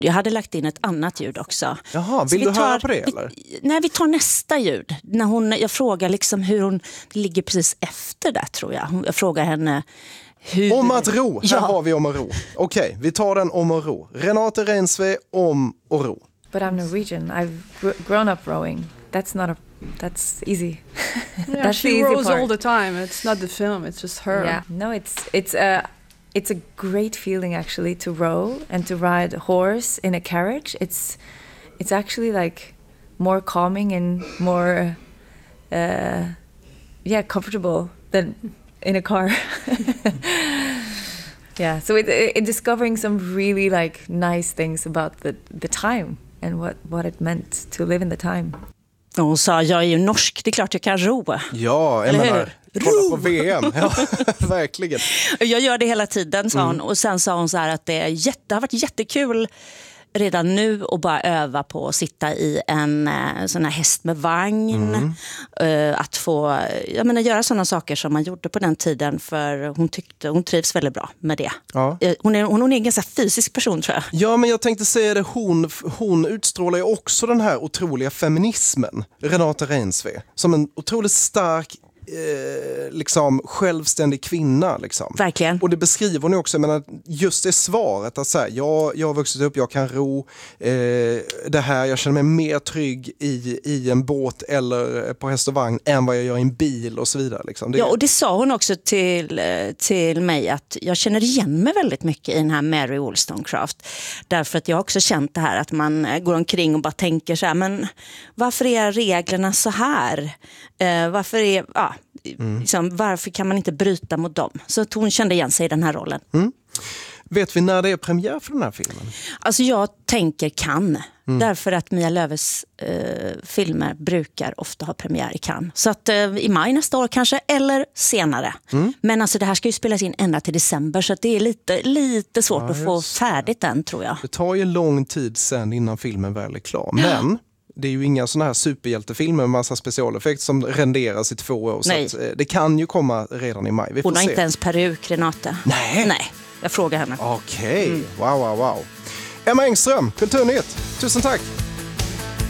Jag hade lagt in ett annat ljud också. Jaha, vill du höra på det eller? Vi tar nästa ljud. Jag frågar liksom hur hon ligger precis efter det, tror jag. Jag frågar henne hur... Om att ro, här har vi om att ro. Okej, vi tar den om att ro. Renate Reinsve, om att ro. But I'm Norwegian. I've grown up rowing. That's easy. Yeah, that's she the easy rows part. all the time. It's not the film, it's just her. Yeah, no, it's a great feeling actually to row and to ride a horse in a carriage. It's actually like more calming and more comfortable than in a car. Yeah, so it discovering some really like nice things about the time and what it meant to live in the time. Och hon sa, jag är ju norsk, det är klart jag kan ro. Ja, jag menar, kolla på VM. Ja, verkligen. Jag gör det hela tiden, sa hon. Och sen sa hon så här att det har varit jättekul redan nu att bara öva på att sitta i en sån här häst med vagn. Att få göra sådana saker som man gjorde på den tiden, för hon trivs väldigt bra med det. Ja. Hon är en ganska fysisk person, tror jag. Ja, men jag tänkte säga det, hon utstrålar ju också den här otroliga feminismen, Renate Reinsve, som en otroligt stark liksom självständig kvinna liksom. Verkligen. Och det beskriver hon ju också, jag menar, just det svaret att säga, jag har vuxit upp, jag kan ro det här, jag känner mig mer trygg i en båt eller på häst och vagn än vad jag gör i en bil och så vidare liksom. Ja, och det sa hon också till mig, att jag känner igen mig väldigt mycket i den här Mary Wollstonecraft, därför att jag har också känt det här att man går omkring och bara tänker så här, men varför är reglerna så här? Varför kan man inte bryta mot dem? Så att hon kände igen sig i den här rollen. Vet vi när det är premiär för den här filmen? Alltså jag tänker Cannes. Därför att Mia Lööfs filmer brukar ofta ha premiär i Cannes. Så att i maj nästa år kanske, eller senare. Men alltså det här ska ju spelas in ända till december, så att det är lite svårt att få färdigt den, tror jag. Det tar ju lång tid sen innan filmen väl är klar. Men det är ju inga såna här superhjältefilmer med massa specialeffekt som renderas i 2 år. Nej. Så att, det kan ju komma redan i maj. Vi får Hon har se. inte ens peruk, Renate. Nej. Jag frågar henne. Okej. Wow. Emma Engström, Kulturnytt. Tusen tack.